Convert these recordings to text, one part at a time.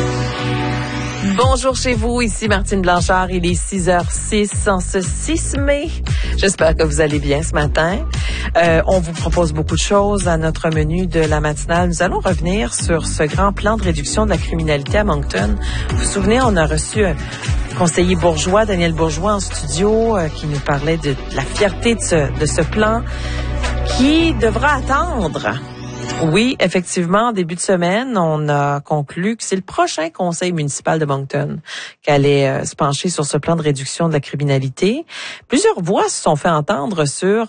Bonjour chez vous, ici Martine Blanchard, il est 6h06 en ce 6 mai. J'espère que vous allez bien ce matin. On vous propose beaucoup de choses à notre menu de la matinale. Nous allons revenir sur ce grand plan de réduction de la criminalité à Moncton. Vous vous souvenez, on a reçu un conseiller bourgeois, Daniel Bourgeois, en studio, qui nous parlait de la fierté de ce plan qui devra attendre. Oui, effectivement, en début de semaine, on a conclu que c'est le prochain conseil municipal de Moncton qui allait se pencher sur ce plan de réduction de la criminalité. Plusieurs voix se sont fait entendre sur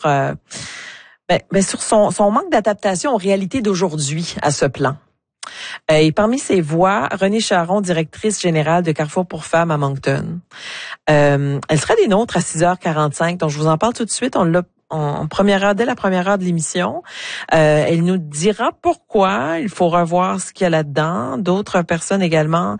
sur son manque d'adaptation aux réalités d'aujourd'hui à ce plan. Et parmi ces voix, Renée Charon, directrice générale de Carrefour pour femmes à Moncton. Elle sera des nôtres à 6h45, donc je vous en parle tout de suite. On l'a en première heure, dès la première heure de l'émission. Elle nous dira pourquoi il faut revoir ce qu'il y a là-dedans. D'autres personnes également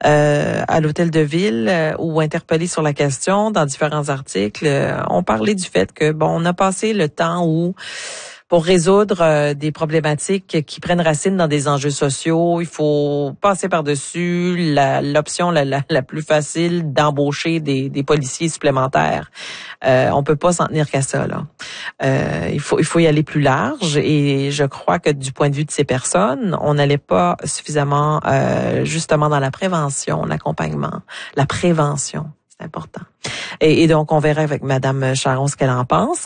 à l'hôtel de ville ou interpellées sur la question dans différents articles ont parlé du fait que on a passé le temps où pour résoudre des problématiques qui prennent racine dans des enjeux sociaux, il faut passer par-dessus l'option la plus facile d'embaucher des policiers supplémentaires. On peut pas s'en tenir qu'à ça, là. Il faut y aller plus large et je crois que du point de vue de ces personnes, on n'allait pas suffisamment justement dans la prévention, l'accompagnement, la prévention. C'est important. Et donc, on verra avec Madame Charon ce qu'elle en pense.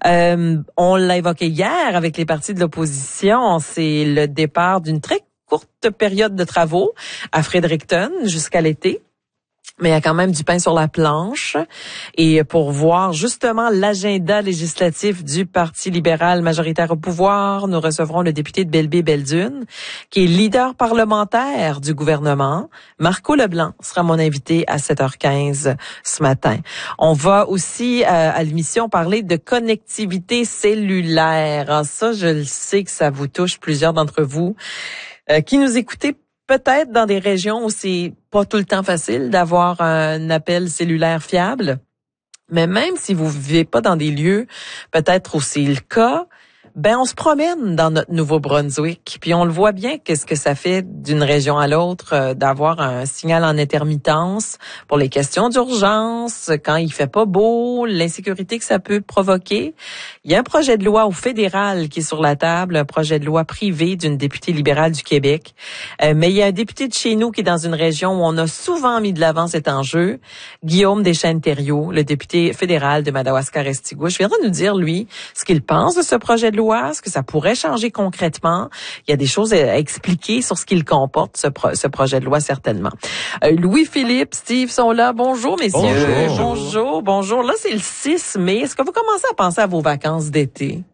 On l'a évoqué hier avec les partis de l'opposition. C'est le départ d'une très courte période de travaux à Fredericton jusqu'à l'été. Mais il y a quand même du pain sur la planche. Et pour voir justement l'agenda législatif du Parti libéral majoritaire au pouvoir, nous recevrons le député de Belle-Baie-Belledune, qui est leader parlementaire du gouvernement. Marco Leblanc sera mon invité à 7h15 ce matin. On va aussi à l'émission parler de connectivité cellulaire. Alors ça, je le sais que ça vous touche, plusieurs d'entre vous qui nous écoutez peut-être dans des régions où c'est pas tout le temps facile d'avoir un appel cellulaire fiable. Mais même si vous vivez pas dans des lieux peut-être où c'est le cas, on se promène dans notre Nouveau-Brunswick, puis on le voit bien qu'est-ce que ça fait d'une région à l'autre d'avoir un signal en intermittence pour les questions d'urgence, quand il fait pas beau, l'insécurité que ça peut provoquer. Il y a un projet de loi au fédéral qui est sur la table, un projet de loi privé d'une députée libérale du Québec. Mais il y a un député de chez nous qui est dans une région où on a souvent mis de l'avant cet enjeu, Guillaume Deschênes-Thériault, le député fédéral de Madawaska-Restigouche, viendra nous dire, lui, ce qu'il pense de ce projet de loi, ce que ça pourrait changer concrètement. Il y a des choses à expliquer sur ce qu'il comporte, ce projet de loi, certainement. Louis-Philippe, Steve sont là. Bonjour, messieurs. Bonjour. Bonjour. Là, c'est le 6 mai. Est-ce que vous commencez à penser à vos vacances d'été?